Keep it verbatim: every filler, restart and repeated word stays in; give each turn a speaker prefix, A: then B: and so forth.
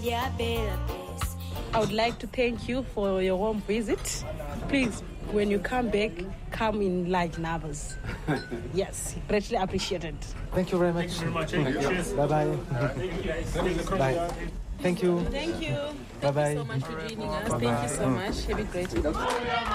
A: I would like to thank you for your warm visit. Please, when you come back, come in large numbers. Yes, greatly appreciated.
B: Thank you very much.
C: Thank you very much. Cheers.
B: Bye-bye. Bye. Thank you.
A: Thank you.
B: Bye-bye.
A: Thank you so much for joining us. Thank you so much. Have a great day.